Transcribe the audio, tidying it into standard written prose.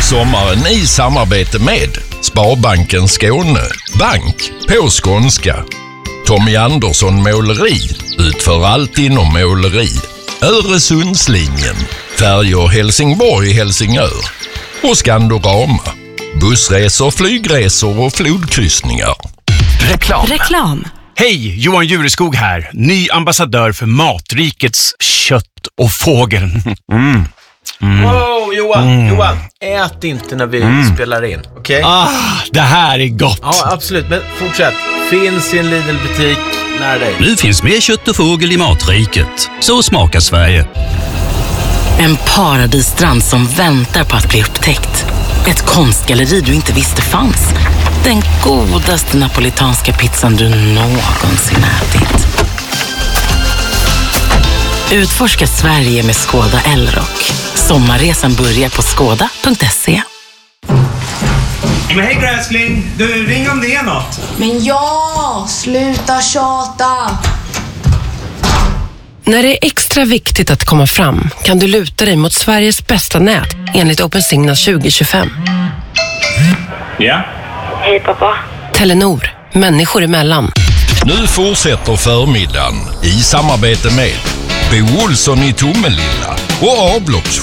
Sommaren i samarbete med Sparbanken Skåne. Bank på skånska. Tommy Andersson Måleri utför allt inom måleri. Öresundslinjen. Färjor Helsingborg-Helsingör. Och Skandorama. Bussresor, flygresor och flodkryssningar. Reklam. Hej, Johan Jureskog här. Ny ambassadör för Matrikets kött och fågel. Wow, Johan, ät inte när vi spelar in, okej? Det här är gott. Ja, absolut, men fortsätt. Finns i en Lidl-butik nära dig. Nu finns mer kött och fågel i Matriket. Så smakar Sverige. En paradisstrand som väntar på att bli upptäckt. Ett konstgalleri du inte visste fanns. Den godaste napolitanska pizzan du någonsin ätit. Utforska Sverige med Skoda Elrock. Sommarresan börjar på skoda.se. Men hej gräsling, du ring om det är något. Men ja, sluta tjata. När det är extra viktigt att komma fram kan du luta dig mot Sveriges bästa nät enligt OpenSignal 2025. Ja. Hej pappa. Telenor, människor emellan. Nu fortsätter förmiddagen i samarbete med Bo Olsson i Tomelilla och Avlopps